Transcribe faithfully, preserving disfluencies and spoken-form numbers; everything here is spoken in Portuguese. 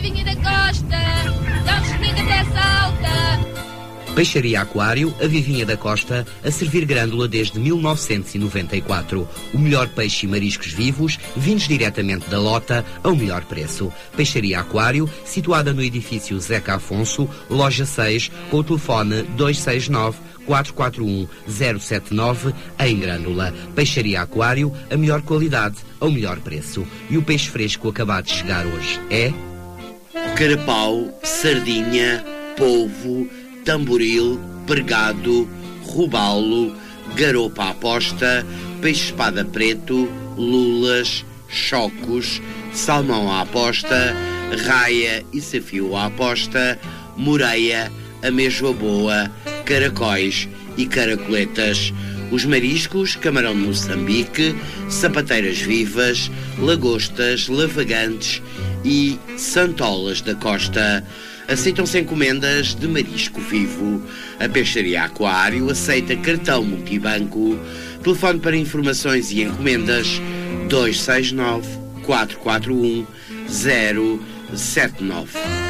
Vivinha da Costa, dá um churrinho até salta. Peixaria Aquário, a Vivinha da Costa, a servir grândula desde mil novecentos e noventa e quatro. O melhor peixe e mariscos vivos, vindos diretamente da lota, ao melhor preço. Peixaria Aquário, situada no edifício Zeca Afonso, loja seis, com o telefone dois seis nove, quatro quatro um, zero sete nove, em Grândola. Peixaria Aquário, a melhor qualidade, ao melhor preço. E o peixe fresco acabado de chegar hoje é... carapau, sardinha, polvo, tamboril, pregado, robalo, garopa à posta, peixe-espada preto, lulas, chocos, salmão à posta, raia e safio à posta, moreia, ameijoa boa, caracóis e caracoletas. Os mariscos, camarão de Moçambique, sapateiras vivas, lagostas, lavagantes e santolas da costa. Aceitam-se encomendas de marisco vivo. A Peixaria Aquário aceita cartão multibanco. Telefone para informações e encomendas dois seis nove, quatro quatro um, zero sete nove.